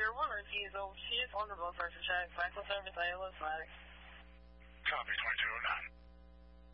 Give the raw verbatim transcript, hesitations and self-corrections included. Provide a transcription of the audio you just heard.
Carrier one refusal. She is vulnerable for check. Cycle service A L O flag. Copy, twenty-two oh nine.